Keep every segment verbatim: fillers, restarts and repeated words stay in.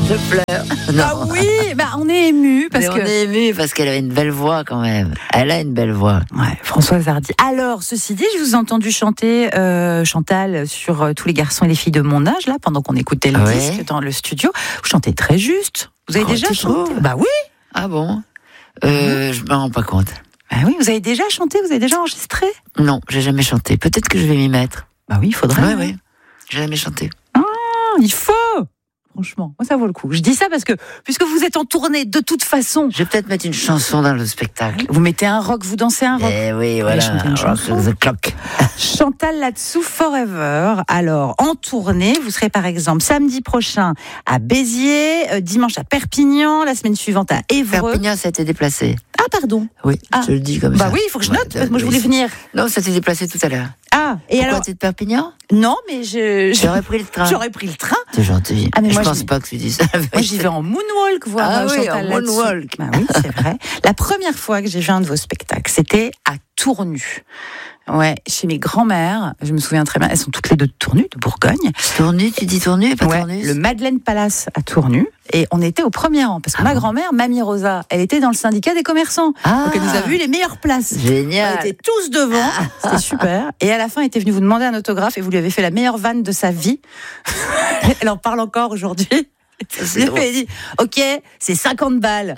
Je pleure. Non. Ah oui, bah on est ému parce Mais que on est ému parce qu'elle avait une belle voix quand même. Elle a une belle voix. Ouais, Françoise Hardy. Alors, ceci dit, je vous ai entendu chanter euh, Chantal sur euh, tous les garçons et les filles de mon âge là pendant qu'on écoutait le Ouais. disque dans le studio. Vous chantez très juste. Vous avez Oh, déjà tu chanté? trouves Bah oui. Ah bon euh, Je me rends pas compte. Bah oui, vous avez déjà chanté, vous avez déjà enregistré? Non, j'ai jamais chanté. Peut-être que je vais m'y mettre. Bah oui, il faudrait. Ouais, ouais. J'ai jamais chanté. Ah, il faut. Franchement, moi ça vaut le coup. Je dis ça parce que puisque vous êtes en tournée de toute façon, Je vais peut-être mettre une chanson dans le spectacle. vous mettez un rock, vous dansez un rock. Eh oui, voilà. chanter une Rock chanson. the clock. Chantal là-dessous Forever. Alors, en tournée, vous serez par exemple samedi prochain à Béziers, euh, dimanche à Perpignan, la semaine suivante à Évreux. Perpignan, ça a été déplacé. Ah, pardon. Oui, Ah. je le dis comme Bah ça. oui, il faut que je Ouais, note, parce que moi je oui. voulais venir. Non, ça s'est déplacé tout à l'heure. Ah, et Pourquoi alors tu es de Perpignan non, mais je, je- J'aurais pris le train. j'aurais pris le train. C'est gentil. Ah, mais je moi, pense je- pas que tu dis ça. Moi, j'y vais en moonwalk voir Ah euh, oui, Chantal en là-dessous. moonwalk. Bah oui, c'est vrai. La première fois que j'ai vu un de vos spectacles, c'était à Tournu. Ouais, chez mes grands-mères, je me souviens très bien, elles sont toutes les deux de Tournu, de Bourgogne. Tournu, tu dis tournu, pas Ouais, tournu le Madeleine Palace à Tournu. Et on était au premier rang, parce que Ah ma bon grand-mère, Mamie Rosa, elle était dans le syndicat des commerçants. Ah. Donc elle nous a vu les meilleures places. Génial. On était tous devant, c'était super. Et à la fin, elle était venue vous demander un autographe et vous lui avez fait la meilleure vanne de sa vie. Elle en parle encore aujourd'hui. c'est Elle drôle. a dit, ok, c'est cinquante balles.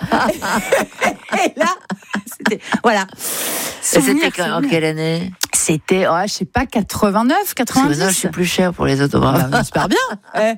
Et là, c'était, voilà. Et Souvenir, c'était quand- en souvenir. quelle année C'était, oh, je sais pas, quatre-vingt-neuf, Parce que quatre-vingt-dix. maintenant, je suis plus cher pour les Ah autographes. bah, j'espère bien. Ouais.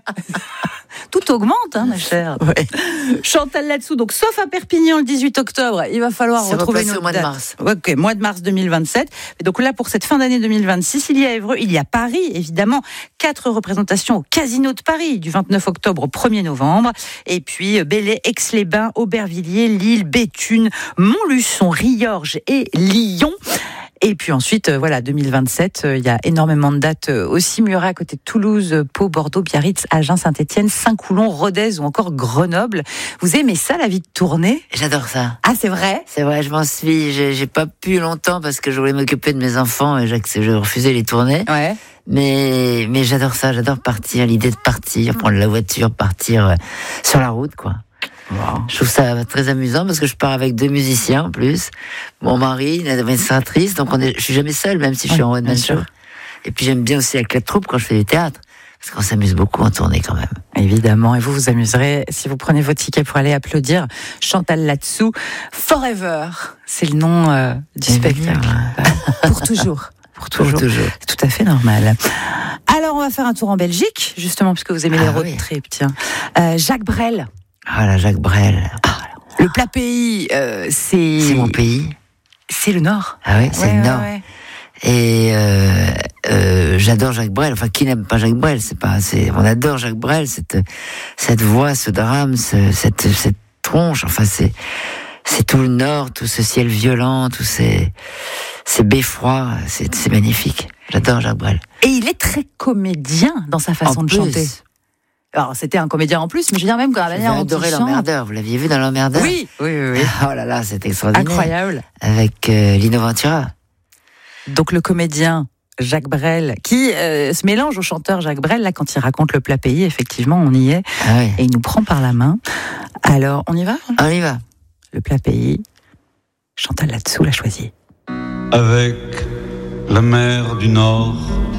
Tout augmente, hein, ma chère. Ouais. Chantal là-dessous, donc sauf à Perpignan le dix-huit octobre, il va falloir C'est retrouver replacé notre au mois de date. mars. Ok, mois de mars deux mille vingt-sept. Et donc là, pour cette fin d'année deux mille vingt-six, il y a Évreux, il y a Paris, évidemment, quatre représentations au Casino de Paris du vingt-neuf octobre au premier novembre. Et puis Belley, Aix-les-Bains, Aubervilliers, Lille, Béthune, Montluçon, Riorges et Lyon. Et puis ensuite, euh, voilà, deux mille vingt-sept, euh, il y a énormément de dates euh, aussi Murat à côté de Toulouse, euh, Pau, Bordeaux, Biarritz, Agen, Saint-Étienne, Saint-Coulon, Rodez ou encore Grenoble. Vous aimez ça, la vie de tournée? J'adore ça. Ah, c'est vrai? C'est vrai, je m'en suis. J'ai, j'ai pas pu longtemps parce que je voulais m'occuper de mes enfants et j'ai, je refusais les tournées. Ouais. Mais, mais j'adore ça, j'adore partir, l'idée de partir, prendre la voiture, partir euh, sur la route, quoi. Je trouve ça très amusant parce que je pars avec deux musiciens en plus, mon mari, une administratrice, donc on est, je suis jamais seule, même si je suis Oui, en one bien man show. sûr. Et puis j'aime bien aussi avec la troupe quand je fais du théâtre, parce qu'on s'amuse beaucoup en tournée quand même. Évidemment, et vous vous amuserez si vous prenez vos tickets pour aller applaudir Chantal là-dessous. Forever, c'est le nom euh, du Et spectacle. venir, Bah, pour toujours. Pour toujours. Pour toujours. C'est tout à fait normal. Alors, on va faire un tour en Belgique, justement, puisque vous aimez Ah les road oui. trips. Tiens. Euh, Jacques Brel. Ah là, Jacques Brel, Le plat pays, euh, c'est. c'est mon pays. C'est le Nord. Ah oui, c'est Ouais, le ouais, Nord. ouais. Et euh, euh, j'adore Jacques Brel. Enfin, qui n'aime pas Jacques Brel? C'est pas. C'est. On adore Jacques Brel. Cette cette voix, ce drame, ce, cette cette tronche. Enfin, c'est c'est tout le Nord, tout ce ciel violent, tous ces ces beffrois. C'est c'est magnifique. J'adore Jacques Brel. Et il est très comédien dans sa façon En de plus, chanter. Alors, c'était un comédien en plus, mais je veux dire même quand la J'ai manière dont il adoré chante. l'emmerdeur. Vous l'aviez vu dans l'emmerdeur? Oui, oui, oui, oui. Oh là là, c'est extraordinaire. Incroyable. Avec euh, Lino Ventura. Donc le comédien Jacques Brel, qui euh, se mélange au chanteur Jacques Brel, là, quand il raconte le plat pays, effectivement, on y est, Ah oui. et il nous prend par la main. Alors, on y va? On y va. Le plat pays, Chantal là-dessous l'a choisi. Avec la mer du Nord